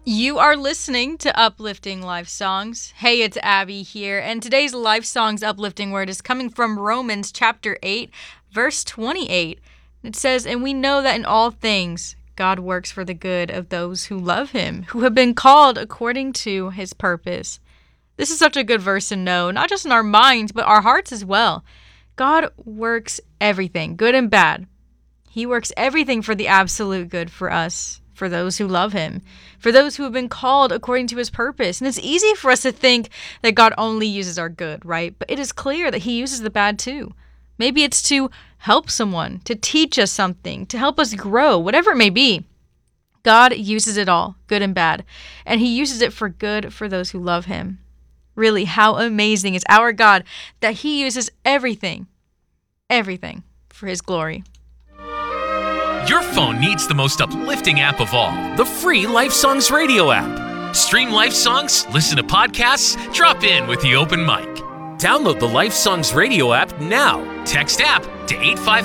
You are listening to Uplifting Life Songs. Hey, it's Abby here, and today's Life Songs uplifting word is coming from Romans chapter 8, verse 28. It says, "And we know that in all things God works for the good of those who love him, who have been called according to his purpose." This is such a good verse to know, not just in our minds, but our hearts as well. God works everything, good and bad. He works everything for the absolute good for us, for those who love him, for those who have been called according to his purpose. And it's easy for us to think that God only uses our good, right? But it is clear that he uses the bad too. Maybe it's to help someone, to teach us something, to help us grow, whatever it may be. God uses it all, good and bad, and he uses it for good for those who love him. Really, how amazing is our God that he uses everything for his glory. Your phone needs the most uplifting app of all, the free Life Songs radio app. Stream Life Songs, listen to podcasts, drop in with the open mic. Download the Life Songs radio app now. Text app to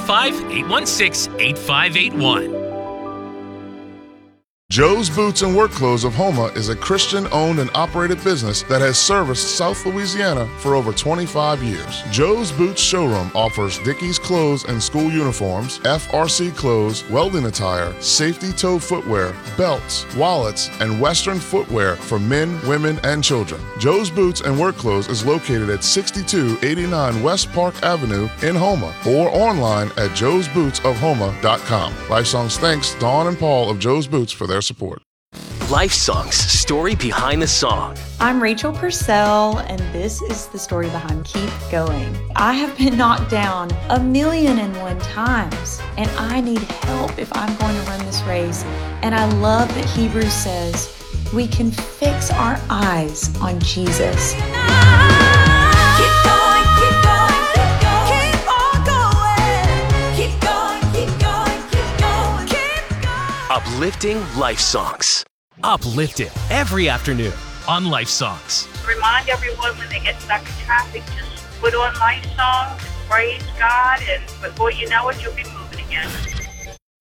855-816-8581. Joe's Boots and Work Clothes of Houma is a Christian-owned and operated business that has serviced South Louisiana for over 25 years. Joe's Boots showroom offers Dickies clothes and school uniforms, FRC clothes, welding attire, safety toe footwear, belts, wallets, and Western footwear for men, women, and children. Joe's Boots and Work Clothes is located at 6289 West Park Avenue in Houma or online at joesbootsofhouma.com. Life Songs thanks Dawn and Paul of Joe's Boots for their support. Life Songs, story behind the song. I'm Rachel Purcell, and this is the story behind Keep Going. I have been knocked down 1,000,001 times, and I need help if I'm going to run this race. And I love that Hebrews says we can fix our eyes on Jesus. Keep going, keep going, keep going. Keep on going. Keep going, keep going, keep going. Keep going. Uplifting Life Songs. Uplifted every afternoon on Life Songs. Remind everyone when they get stuck in traffic, just put on Life Songs, praise God, and before you know it, you'll be moving again.